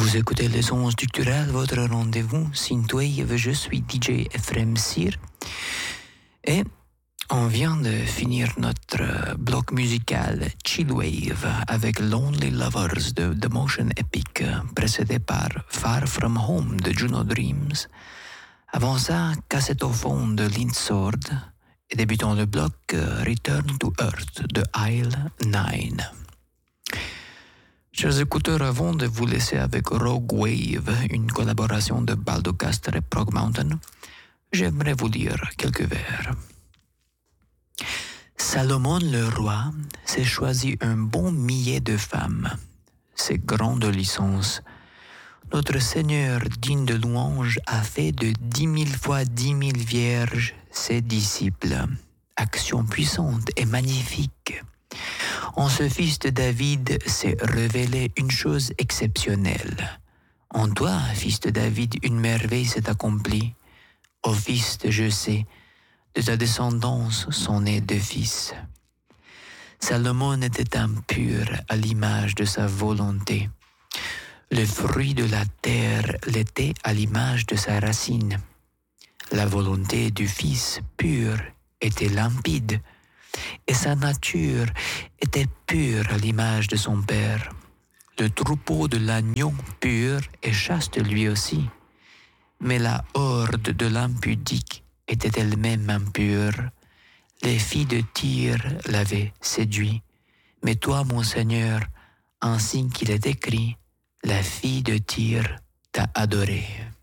Vous écoutez les ondes culturelles, votre rendez-vous Synthwave. Je suis DJ Ephraim Cyr. Et on vient de finir notre bloc musical Chillwave avec Lonely Lovers de The Motion Epic, précédé par Far From Home de Juno Dreams. Avant ça, Cassettophone de Lindsword. Et débutons le bloc Return to Earth de Isle 9. Chers écouteurs, avant de vous laisser avec Rogue Wave, une collaboration de Baldocaster et Prog Mountain, j'aimerais vous lire quelques vers. Salomon le roi s'est choisi un bon millier de femmes. C'est grande licence. Notre Seigneur digne de louange a fait de 10 000 fois 10 000 vierges ses disciples. Action puissante et magnifique. En ce fils de David s'est révélé une chose exceptionnelle. En toi, fils de David, une merveille s'est accomplie. Ô fils de Jessé, de ta descendance sont nés deux fils. Salomon était impur à l'image de sa volonté. Le fruit de la terre l'était à l'image de sa racine. La volonté du fils pur était limpide, et sa nature était pure à l'image de son père. Le troupeau de l'agneau pur et chaste lui aussi, mais la horde de l'impudique était elle-même impure. Les filles de Tyr l'avaient séduit, mais toi, mon Seigneur, ainsi qu'il est écrit, la fille de Tyr t'a adoré.